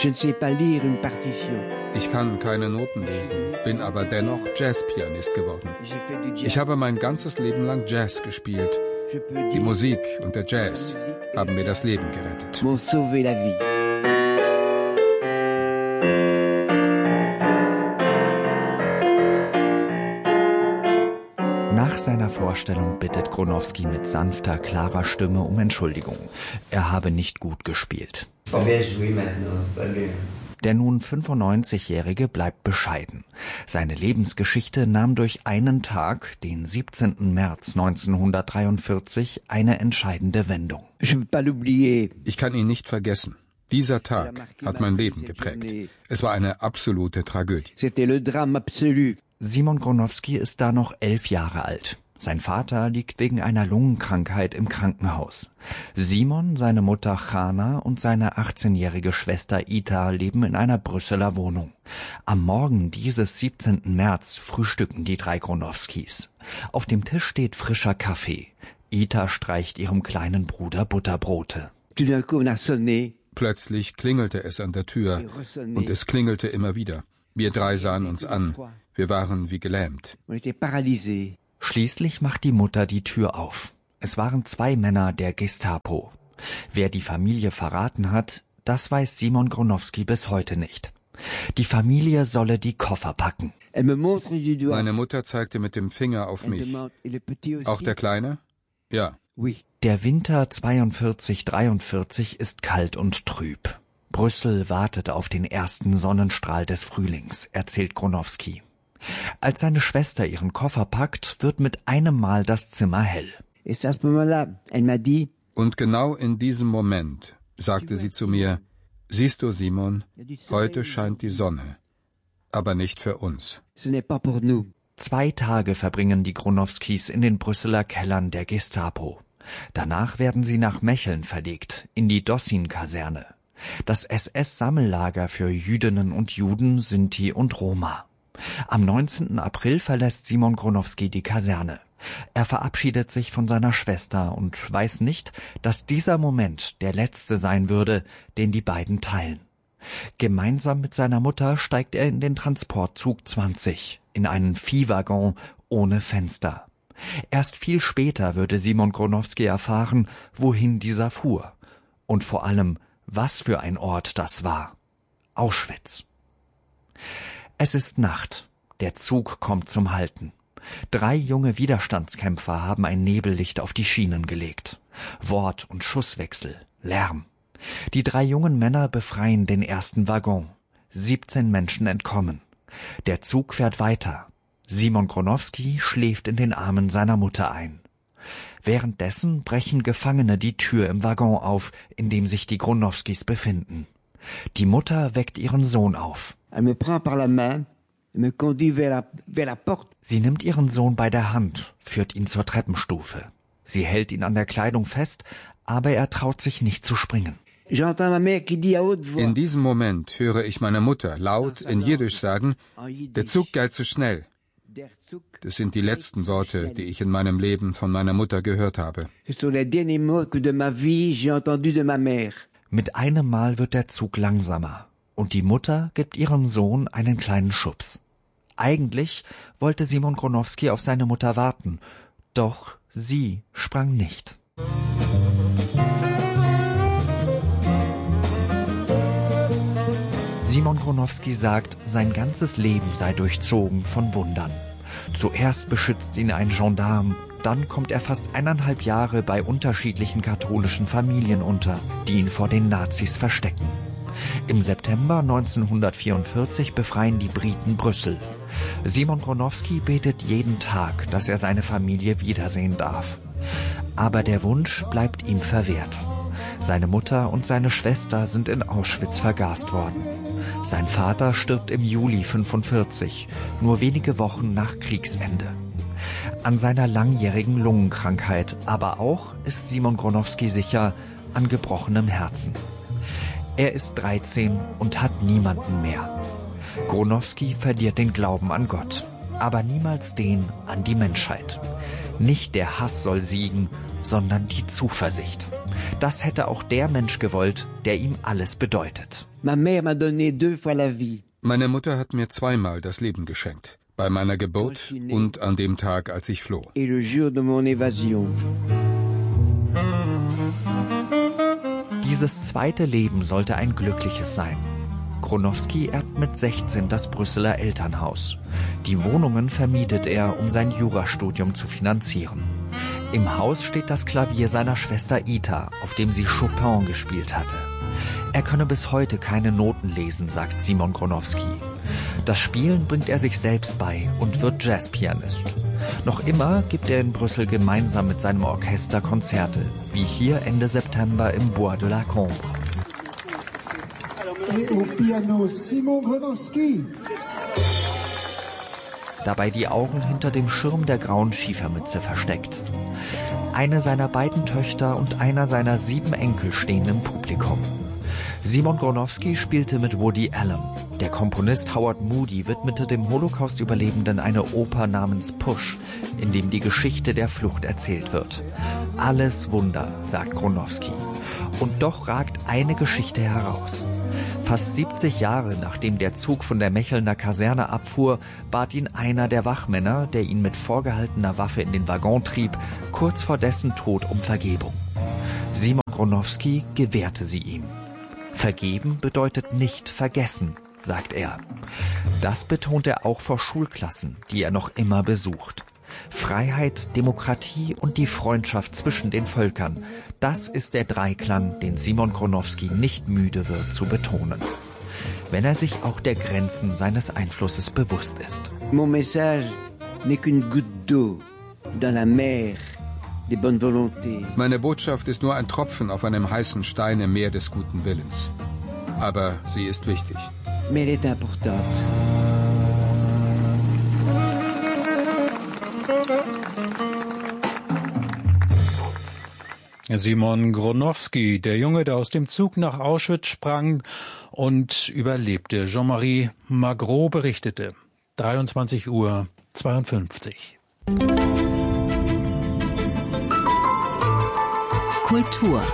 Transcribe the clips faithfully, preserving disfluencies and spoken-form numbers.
Je ne sais pas lire une partition. Ich kann keine Noten lesen, bin aber dennoch Jazzpianist geworden. Ich habe mein ganzes Leben lang Jazz gespielt. Die Musik und der Jazz haben mir das Leben gerettet. M'ont sauvé la vie. Nach seiner Vorstellung bittet Gronowski mit sanfter, klarer Stimme um Entschuldigung. Er habe nicht gut gespielt. Der nun fünfundneunzigjährige bleibt bescheiden. Seine Lebensgeschichte nahm durch einen Tag, den siebzehnten März neunzehnhundertdreiundvierzig, eine entscheidende Wendung. Ich kann ihn nicht vergessen. Dieser Tag hat mein Leben geprägt. Es war eine absolute Tragödie. Simon Gronowski ist da noch elf Jahre alt. Sein Vater liegt wegen einer Lungenkrankheit im Krankenhaus. Simon, seine Mutter Chana und seine achtzehnjährige Schwester Ita leben in einer Brüsseler Wohnung. Am Morgen dieses siebzehnten März frühstücken die drei Gronowskis. Auf dem Tisch steht frischer Kaffee. Ita streicht ihrem kleinen Bruder Butterbrote. Plötzlich klingelte es an der Tür und es klingelte immer wieder. Wir drei sahen uns an. Wir waren wie gelähmt. Schließlich macht die Mutter die Tür auf. Es waren zwei Männer der Gestapo. Wer die Familie verraten hat, das weiß Simon Gronowski bis heute nicht. Die Familie solle die Koffer packen. Meine Mutter zeigte mit dem Finger auf mich. Auch der Kleine? Ja. Der Winter zweiundvierzig dreiundvierzig ist kalt und trüb. Brüssel wartet auf den ersten Sonnenstrahl des Frühlings, erzählt Gronowski. Als seine Schwester ihren Koffer packt, wird mit einem Mal das Zimmer hell. Und genau in diesem Moment sagte sie zu mir, siehst du, Simon, heute scheint die Sonne, aber nicht für uns. Zwei Tage verbringen die Gronowskis in den Brüsseler Kellern der Gestapo. Danach werden sie nach Mecheln verlegt, in die Dossin-Kaserne. Das S S-Sammellager für Jüdinnen und Juden, Sinti und Roma. Am neunzehnten April verlässt Simon Gronowski die Kaserne. Er verabschiedet sich von seiner Schwester und weiß nicht, dass dieser Moment der letzte sein würde, den die beiden teilen. Gemeinsam mit seiner Mutter steigt er in den Transportzug zwanzig, in einen Viehwaggon ohne Fenster. Erst viel später würde Simon Gronowski erfahren, wohin dieser fuhr. Und vor allem, was für ein Ort das war. Auschwitz. Es ist Nacht. Der Zug kommt zum Halten. Drei junge Widerstandskämpfer haben ein Nebellicht auf die Schienen gelegt. Wort- und Schusswechsel, Lärm. Die drei jungen Männer befreien den ersten Waggon. siebzehn Menschen entkommen. Der Zug fährt weiter. Simon Gronowski schläft in den Armen seiner Mutter ein. Währenddessen brechen Gefangene die Tür im Waggon auf, in dem sich die Gronowskis befinden. Die Mutter weckt ihren Sohn auf. Sie nimmt ihren Sohn bei der Hand, führt ihn zur Treppenstufe. Sie hält ihn an der Kleidung fest, aber er traut sich nicht zu springen. In diesem Moment höre ich meine Mutter laut in Jiddisch sagen, der Zug geht zu schnell. Das sind die letzten Worte, die ich in meinem Leben von meiner Mutter gehört habe. Mit einem Mal wird der Zug langsamer und die Mutter gibt ihrem Sohn einen kleinen Schubs. Eigentlich wollte Simon Gronowski auf seine Mutter warten, doch sie sprang nicht. Simon Gronowski sagt, sein ganzes Leben sei durchzogen von Wundern. Zuerst beschützt ihn ein Gendarm, dann kommt er fast eineinhalb Jahre bei unterschiedlichen katholischen Familien unter, die ihn vor den Nazis verstecken. Im September neunzehnhundertvierundvierzig befreien die Briten Brüssel. Simon Gronowski betet jeden Tag, dass er seine Familie wiedersehen darf. Aber der Wunsch bleibt ihm verwehrt. Seine Mutter und seine Schwester sind in Auschwitz vergast worden. Sein Vater stirbt im Juli fünfundvierzig, nur wenige Wochen nach Kriegsende. An seiner langjährigen Lungenkrankheit, aber auch, ist Simon Gronowski sicher, an gebrochenem Herzen. Er ist dreizehn und hat niemanden mehr. Gronowski verliert den Glauben an Gott, aber niemals den an die Menschheit. Nicht der Hass soll siegen, sondern die Zuversicht. Das hätte auch der Mensch gewollt, der ihm alles bedeutet. Meine Mutter hat mir zweimal das Leben geschenkt. Bei meiner Geburt und an dem Tag, als ich floh. Dieses zweite Leben sollte ein glückliches sein. Gronowski erbt mit sechzehn das Brüsseler Elternhaus. Die Wohnungen vermietet er, um sein Jurastudium zu finanzieren. Im Haus steht das Klavier seiner Schwester Ita, auf dem sie Chopin gespielt hatte. Er könne bis heute keine Noten lesen, sagt Simon Gronowski. Das Spielen bringt er sich selbst bei und wird Jazzpianist. Noch immer gibt er in Brüssel gemeinsam mit seinem Orchester Konzerte, wie hier Ende September im Bois de la Combre. Dabei die Augen hinter dem Schirm der grauen Schiefermütze versteckt. Eine seiner beiden Töchter und einer seiner sieben Enkel stehen im Publikum. Simon Gronowski spielte mit Woody Allen. Der Komponist Howard Moody widmete dem Holocaust-Überlebenden eine Oper namens Push, in dem die Geschichte der Flucht erzählt wird. Alles Wunder, sagt Gronowski. Und doch ragt eine Geschichte heraus. Fast siebzig Jahre nachdem der Zug von der Mechelner Kaserne abfuhr, bat ihn einer der Wachmänner, der ihn mit vorgehaltener Waffe in den Waggon trieb, kurz vor dessen Tod um Vergebung. Simon Gronowski gewährte sie ihm. Vergeben bedeutet nicht vergessen, sagt er. Das betont er auch vor Schulklassen, die er noch immer besucht. Freiheit, Demokratie und die Freundschaft zwischen den Völkern, das ist der Dreiklang, den Simon Gronowski nicht müde wird zu betonen. Wenn er sich auch der Grenzen seines Einflusses bewusst ist. Mon message n'est qu'une goutte d'eau dans la mer. Meine Botschaft ist nur ein Tropfen auf einem heißen Stein im Meer des guten Willens. Aber sie ist wichtig. Mais elle est importante. Simon Gronowski, der Junge, der aus dem Zug nach Auschwitz sprang und überlebte. Jean-Marie Magro berichtete. dreiundzwanzig Uhr zweiundfünfzig. Kultur.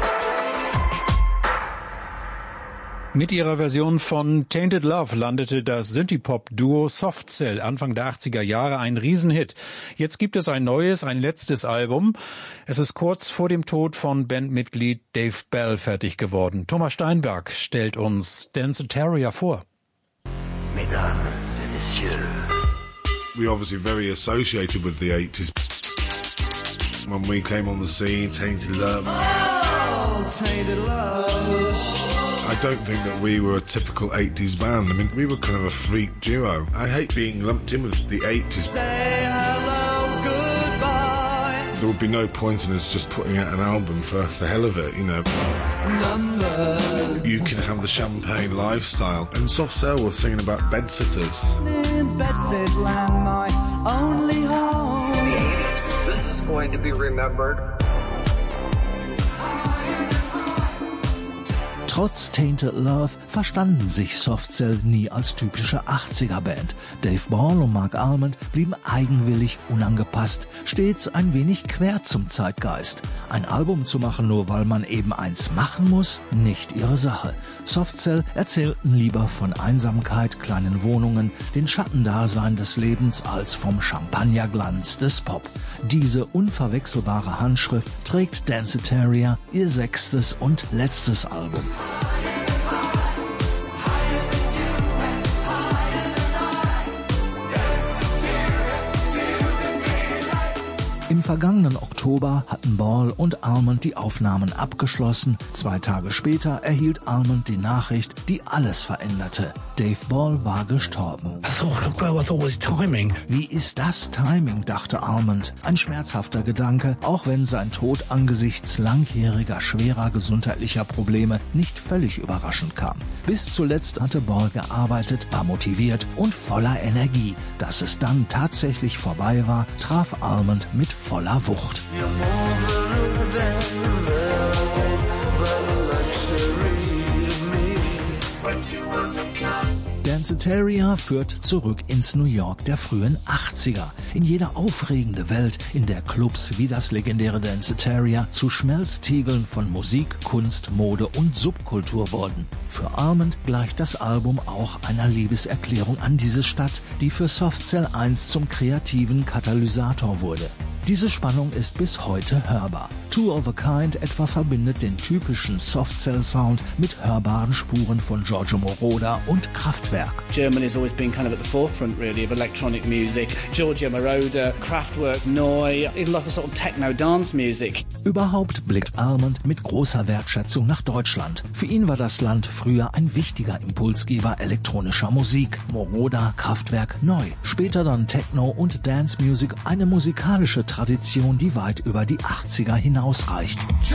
Mit ihrer Version von Tainted Love landete das Synthie-Pop-Duo Soft Cell Anfang der achtziger Jahre ein Riesenhit. Jetzt gibt es ein neues, ein letztes Album. Es ist kurz vor dem Tod von Bandmitglied Dave Bell fertig geworden. Thomas Steinberg stellt uns Danceteria vor. Mesdames et messieurs. We're obviously very associated with the eighties. When we came on the scene, Tainted Love. Oh, Tainted Love. I don't think that we were a typical eighties band. I mean, we were kind of a freak duo. I hate being lumped in with the eighties. Say hello, goodbye. There would be no point in us just putting out an album for the hell of it, you know. Numbers. You can have the champagne lifestyle. And Soft Cell was singing about bedsitters. In bedsit land, my only home. The eighties. This is going to be remembered. Trotz Tainted Love verstanden sich Soft Cell nie als typische achtziger-Band. Dave Ball und Mark Almond blieben eigenwillig, unangepasst, stets ein wenig quer zum Zeitgeist. Ein Album zu machen, nur weil man eben eins machen muss, nicht ihre Sache. Soft Cell erzählten lieber von Einsamkeit, kleinen Wohnungen, den Schattendasein des Lebens als vom Champagnerglanz des Pop. Diese unverwechselbare Handschrift trägt Danceteria, ihr sechstes und letztes Album. Im vergangenen Oktober hatten Ball und Almond die Aufnahmen abgeschlossen. Zwei Tage später erhielt Almond die Nachricht, die alles veränderte. Dave Ball war gestorben. I thought, well, I thought it was timing. Wie ist das Timing, dachte Almond. Ein schmerzhafter Gedanke, auch wenn sein Tod angesichts langjähriger, schwerer gesundheitlicher Probleme nicht völlig überraschend kam. Bis zuletzt hatte Ball gearbeitet, war motiviert und voller Energie. Dass es dann tatsächlich vorbei war, traf Almond mit voller Wucht. Danceteria führt zurück ins New York der frühen achtziger. In jede aufregende Welt, in der Clubs wie das legendäre Danceteria zu Schmelztiegeln von Musik, Kunst, Mode und Subkultur wurden. Für Armand gleicht das Album auch einer Liebeserklärung an diese Stadt, die für Softcell eins zum kreativen Katalysator wurde. Diese Spannung ist bis heute hörbar. Two of a Kind etwa verbindet den typischen Softcell-Sound mit hörbaren Spuren von Giorgio Moroder und Kraftwerk. Germany has always been kind of at the forefront really of electronic music. Giorgio Moroder, Kraftwerk, Neu, even a lot of sort of techno dance music. Überhaupt blickt Armand mit großer Wertschätzung nach Deutschland. Für ihn war das Land früher ein wichtiger Impulsgeber elektronischer Musik. Moroder, Kraftwerk, Neu. Später dann Techno und Dance Music, eine musikalische Tradition, die weit über die achtziger hinausreicht.